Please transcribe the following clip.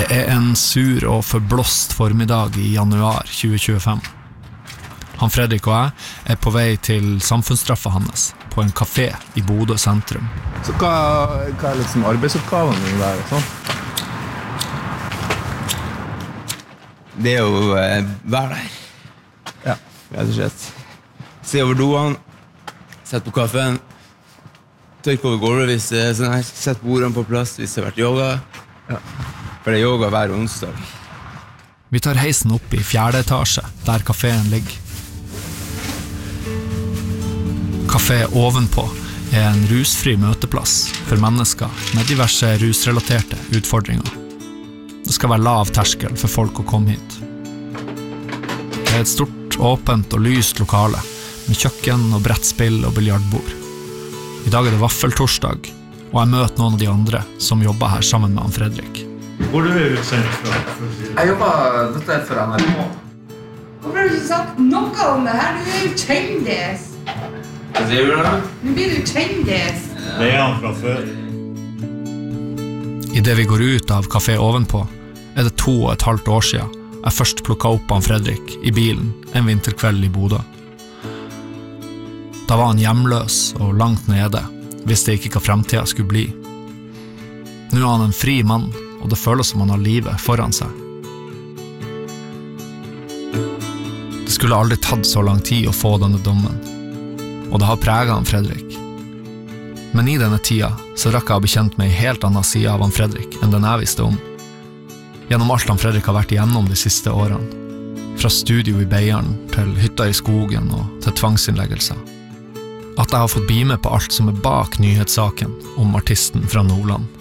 Det en sur og forblåst formiddag I januar 2025. Han Fredrik og jeg på vei til samfunnsstraffa hans på en kafé I Bodø sentrum. Så hva liksom arbeidsoppgavene dine der og sånn? Det jo være der. Ja. Rett og slett. Se over doen, sett på kaffen, tørk over gulvet hvis det sånn her, sett bordene på plass hvis det har vært yoga. Ja. For det yoga hver onsdag. Vi tar heisen opp I 4. etasje, der kaféen ligger. Kafé ovenpå en rusfri møteplass for mennesker med diverse rusrelaterte utfordringer. Det skal være lav terskel for folk å komme hit. Det et stort, åpent og lyst lokale, med kjøkken og brettspill og biljardbord. I dag det vaffeltorsdag, og jeg møter noen av de andre som jobber her sammen med han Fredrik. Hvor du utsendt fra? Jeg jobber dette for NRK. Hvorfor har du ikke sagt noe om det her? Du jo kjendis. Hva sier du da? Nå blir du kjendis. Det han fra før. I det vi går ut av kafé ovenpå, det 2,5 år siden jeg først plukket opp han Fredrik I bilen en vinterkveld I Bodø. Da var han hjemløs og langt nede, visste ikke hva fremtiden skulle bli. Nå han en fri mann, og det føles som han har livet foran seg. Det skulle aldri tatt så lang tid å få denne dommen, og det har preget han Fredrik. Men I denne tida så rakk jeg å bekjent meg en helt annen side av han Fredrik enn den jeg visste om. Gjennom alt han Fredrik har vært igjennom de siste årene. Fra studio I Beiarn til hytta I skogen og til tvangsinnleggelser. At jeg har fått bli med på alt som bak nyhetssaken om artisten fra Nordland.